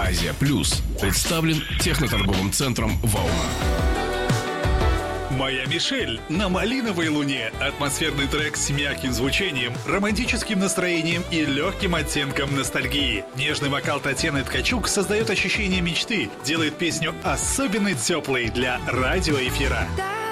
Азия Плюс представлен техноторговым центром «Волна». «Моя Мишель» на малиновой луне. Атмосферный трек с мягким звучанием, романтическим настроением и легким оттенком ностальгии. Нежный вокал Татьяны Ткачук создает ощущение мечты, делает песню особенно теплой для радиоэфира.